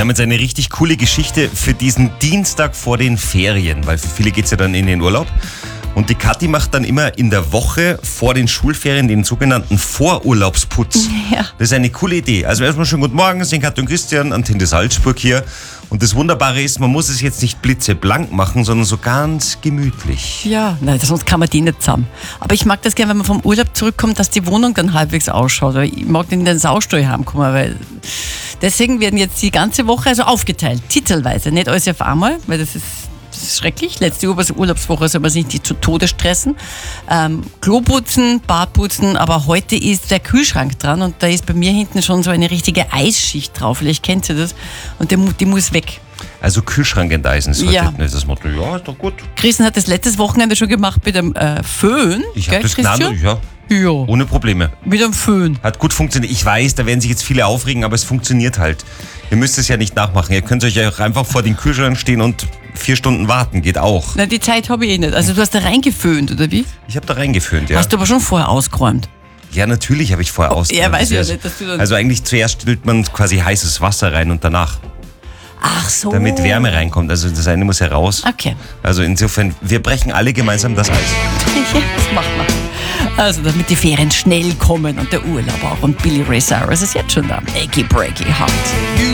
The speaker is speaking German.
haben jetzt eine richtig coole Geschichte für diesen Dienstag vor den Ferien, weil für viele geht's ja dann in den Urlaub. Und die Kathi macht dann immer in der Woche vor den Schulferien den sogenannten Vorurlaubsputz. Ja. Das ist eine coole Idee. Also erstmal schönen guten Morgen, sind Kathi und Christian, Antenne Salzburg hier. Und das Wunderbare ist, man muss es jetzt nicht blitzeblank machen, sondern so ganz gemütlich. Ja, nein, sonst kann man die nicht zusammen. Aber ich mag das gerne, wenn man vom Urlaub zurückkommt, dass die Wohnung dann halbwegs ausschaut. Weil ich mag nicht in den Saustall heimkommen, weil deswegen werden jetzt die ganze Woche also aufgeteilt, titelweise. Nicht alles auf einmal, weil das ist schrecklich. Letzte Urlaubswoche soll man sich nicht zu Tode stressen. Klo putzen, Bad putzen, aber heute ist der Kühlschrank dran und da ist bei mir hinten schon so eine richtige Eisschicht drauf. Vielleicht kennt ihr das. Und die muss weg. Also Kühlschrank enteisen ist heute Ja. das Motto. Ja, ist doch gut. Christian hat das letztes Wochenende schon gemacht mit dem Föhn. Ich habe gell, das Christian? genannt, ja. Ja, Ohne Probleme. mit dem Föhn. Hat gut funktioniert. Ich weiß, da werden sich jetzt viele aufregen, aber es funktioniert halt. Ihr müsst es ja nicht nachmachen. Ihr könnt euch ja auch einfach vor den Kühlschrank stehen und 4 Stunden warten. Geht auch. Nein, die Zeit habe ich eh nicht. Also du hast da reingeföhnt, oder wie? Ich habe da reingeföhnt, ja. Hast du aber schon vorher ausgeräumt. Ja, natürlich habe ich vorher ausgeräumt. weiß ja nicht, dass du dann... Also eigentlich zuerst stellt man quasi heißes Wasser rein und danach, Ach so. damit Wärme reinkommt. Also das eine muss heraus. Okay. Also insofern, wir brechen alle gemeinsam das Eis. Das machen wir. Also, damit die Ferien schnell kommen und der Urlaub auch. Und Billy Ray Cyrus ist jetzt schon da. Achy Breaky Heart.